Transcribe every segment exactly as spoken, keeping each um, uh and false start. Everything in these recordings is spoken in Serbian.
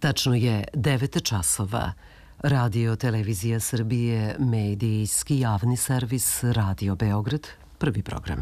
Tačno je devet časova. Radio Televizija Srbije, medijski javni servis Radio Beograd, prvi program.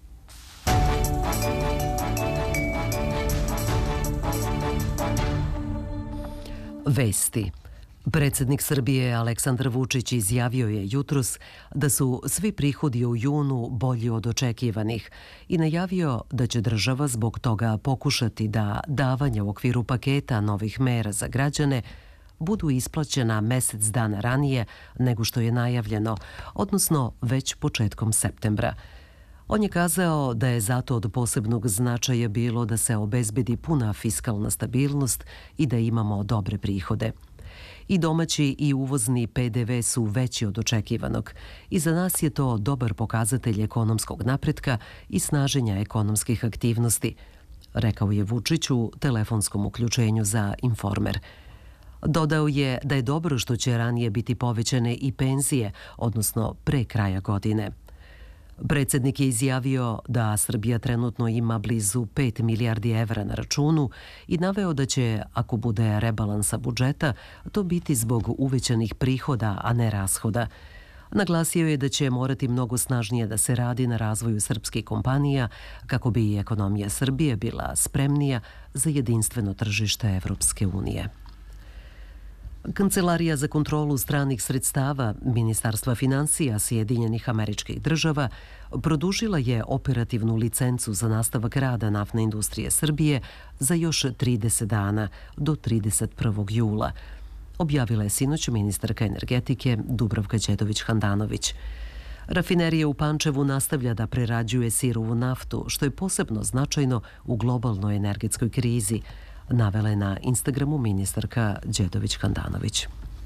Vesti. Predsjednik Srbije Aleksandar Vučić izjavio je jutros da su svi prihodi u junu bolji od očekivanih i najavio da će država zbog toga pokušati da davanja u okviru paketa novih mera za građane budu isplaćena mesec dana ranije nego što je najavljeno, odnosno već početkom septembra. On je kazao da je zato od posebnog značaja bilo da se obezbedi puna fiskalna stabilnost i da imamo dobre prihode. I domaći i uvozni P D V su veći od očekivanog i za nas je to dobar pokazatelj ekonomskog napretka i snaženja ekonomskih aktivnosti, rekao je Vučić u telefonskom uključenju za Informer. Dodao je da je dobro što će ranije biti povećane i penzije, odnosno pre kraja godine. Predsjednik je izjavio da Srbija trenutno ima blizu pet milijardi evra na računu i naveo da će, ako bude rebalansa budžeta, to biti zbog uvećanih prihoda, a ne rashoda. Naglasio je da će morati mnogo snažnije da se radi na razvoju srpskih kompanija kako bi ekonomija Srbije bila spremnija za jedinstveno tržište Evropske unije. Kancelarija za kontrolu stranih sredstava Ministarstva finansija Sjedinjenih Američkih Država produžila je operativnu licencu za nastavak rada naftne industrije Srbije za još trideset dana do trideset prvog jula, objavila je sinoć ministarka energetike Dubravka Đedović-Handanović. Rafinerija u Pančevu nastavlja da prerađuje sirovu naftu, što je posebno značajno u globalnoj energetskoj krizi, navela je na Instagramu ministarka Đedović-Handanović.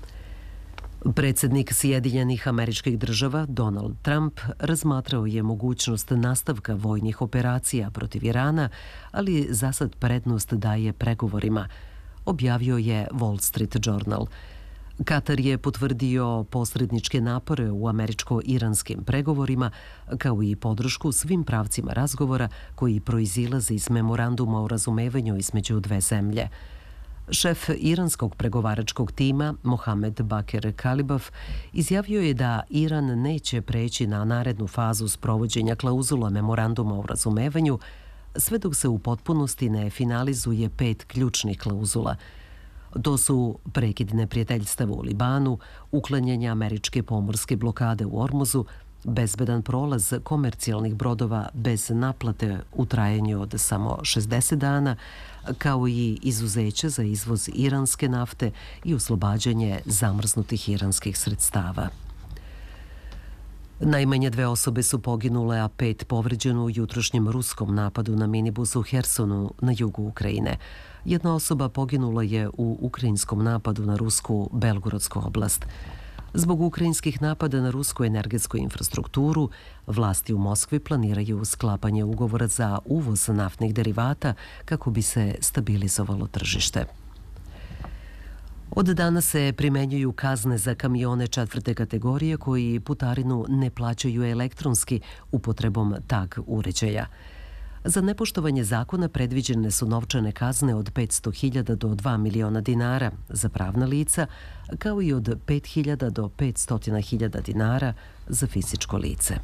Predsjednik Sjedinjenih Američkih Država Donald Trump razmatrao je mogućnost nastavka vojnih operacija protiv Irana, ali zasad prednost daje pregovorima, objavio je Wall Street Journal. Katar je potvrdio posredničke napore u američko-iranskim pregovorima, kao i podršku svim pravcima razgovora koji proizilaze iz memoranduma o razumevanju između dve zemlje. Šef iranskog pregovaračkog tima, Mohamed Baker Kalibaf, izjavio je da Iran neće preći na narednu fazu sprovođenja klauzula memoranduma o razumevanju, sve dok se u potpunosti ne finalizuje pet ključnih klauzula. To su prekid neprijateljstava u Libanu, uklanjanje američke pomorske blokade u Ormuzu, bezbedan prolaz komercijalnih brodova bez naplate u trajanju od samo šezdeset dana, kao i izuzeće za izvoz iranske nafte i oslobađanje zamrznutih iranskih sredstava. Najmanje dve osobe su poginule, a pet povređeno u jutrošnjem ruskom napadu na minibus u Hersonu na jugu Ukrajine. Jedna osoba poginula je u ukrajinskom napadu na rusku Belgorodsku oblast. Zbog ukrajinskih napada na rusku energetsku infrastrukturu, vlasti u Moskvi planiraju sklapanje ugovora za uvoz naftnih derivata kako bi se stabilizovalo tržište. Od danas se primenjuju kazne za kamione četvrte kategorije koji putarinu ne plaćaju elektronski upotrebom tag uređaja. Za nepoštovanje zakona predviđene su novčane kazne od petsto hiljada do dva miliona dinara za pravna lica, kao i od pet hiljada do petsto hiljada dinara za fizičko lice.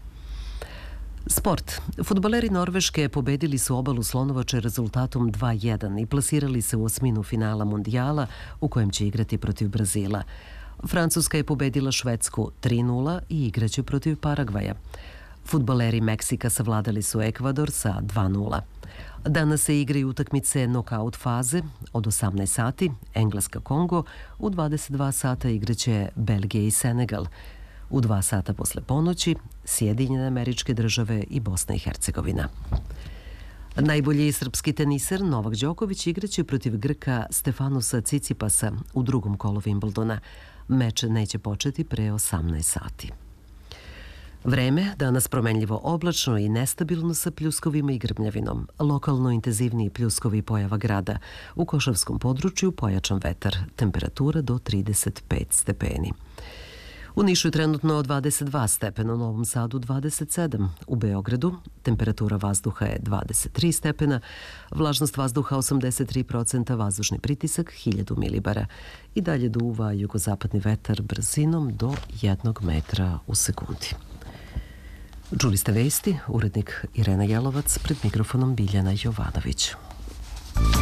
Sport. Fudbaleri Norveške pobedili su obalu Slonovače rezultatom dva jedan i plasirali se u osminu finala Mundijala u kojem će igrati protiv Brazila. Francuska je pobedila Švedsku tri nula i igraće protiv Paragvaja. Fudbaleri Meksika savladali su Ekvador sa dva nula. Danas se igraju utakmice nokaut faze od osamnaest sati, Engleska Kongo, u dvadeset dva sata igraće Belgija i Senegal. U dva sata posle ponoći Sjedinjene Američke Države i Bosna i Hercegovina. Najbolji srpski teniser Novak Đoković igraće protiv Grka Stefanosa Cicipasa u drugom kolu Wimbledona. Meč neće početi pre osamnaest sati. Vreme, danas promenljivo oblačno i nestabilno sa pljuskovima i grmljavinom. Lokalno intenzivniji pljuskovi pojava grada. U Košavskom području pojačan vetar. Temperatura do trideset pet stepeni. U Nišu je trenutno dvadeset dva stepena, u Novom Sadu dvadeset sedam, u Beogradu temperatura vazduha je dvadeset tri stepena, vlažnost vazduha osamdeset tri procenta, vazdušni pritisak hiljadu milibara i dalje duva jugozapadni vetar brzinom do jednog metra u sekundi. Čuli ste vesti, urednik Irena Jelovac, pred mikrofonom Biljana Jovanović.